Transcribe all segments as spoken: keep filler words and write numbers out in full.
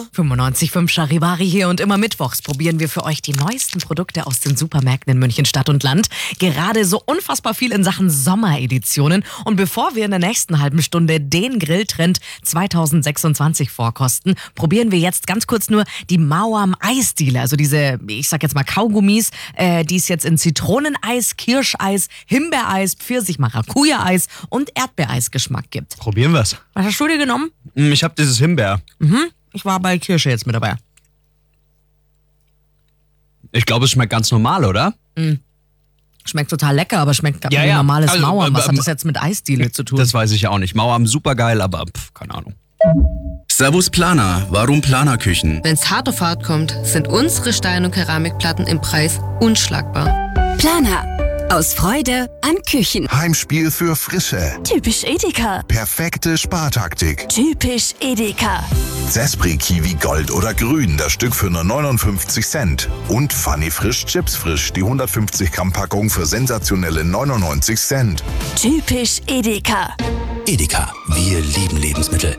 fünfundneunzig Komma fünf Charivari hier und immer mittwochs probieren wir für euch die neuesten Produkte aus den Supermärkten in München Stadt und Land. Gerade so unfassbar viel in Sachen Sommereditionen. Und bevor wir in der nächsten halben Stunde den Grilltrend zwanzig sechsundzwanzig vorkosten, probieren wir jetzt ganz kurz nur die Mauam Eisdiele. Also diese, ich sag jetzt mal Kaugummis, äh, die es jetzt in Zitroneneis, Kirscheis, Himbeereis, Pfirsich-Maracuja-Eis und Erdbeereis-Geschmack gibt. Probieren wir's. Was hast du dir genommen? Ich habe dieses Himbeer. Mhm. Ich war bei Kirsche jetzt mit dabei. Ich glaube, es schmeckt ganz normal, oder? Mhm. Schmeckt total lecker, aber schmeckt Ja, wie ja. normales Also, Mauern. Was äh, hat das jetzt mit Eisdiele zu tun? Das weiß ich ja auch nicht. Mauam super geil, aber pff, keine Ahnung. Servus Planer, warum Planerküchen? Wenn's hart auf hart kommt, sind unsere Stein- und Keramikplatten im Preis unschlagbar. Planer. Aus Freude an Küchen. Heimspiel für Frische. Typisch Edeka. Perfekte Spartaktik. Typisch Edeka. Zespri Kiwi Gold oder Grün, das Stück für nur neunundfünfzig Cent. Und Funny Frisch Chips Frisch, die hundertfünfzig Gramm Packung für sensationelle neunundneunzig Cent. Typisch Edeka. Edeka, wir lieben Lebensmittel.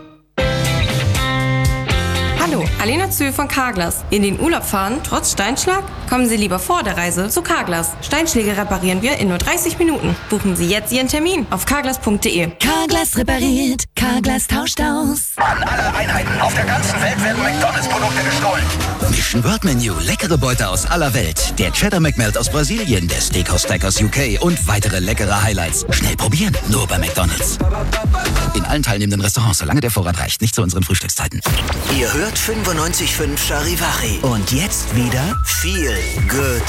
Hallo, Alena Zühl von Carglass. In den Urlaub fahren, trotz Steinschlag? Kommen Sie lieber vor der Reise zu Carglass. Steinschläge reparieren wir in nur dreißig Minuten. Buchen Sie jetzt Ihren Termin auf carglass punkt de. Carglass repariert. Carglass tauscht aus. An alle Einheiten auf der ganzen Welt werden McDonalds-Produkte gestohlen. Mission World Menu, leckere Beute aus aller Welt. Der Cheddar McMelt aus Brasilien, der Steakhouse Stack aus U K und weitere leckere Highlights. Schnell probieren, nur bei McDonalds. In allen teilnehmenden Restaurants, solange der Vorrat reicht, nicht zu unseren Frühstückszeiten. Ihr hört fünfundneunzig Komma fünf Charivari. Und jetzt wieder viel Good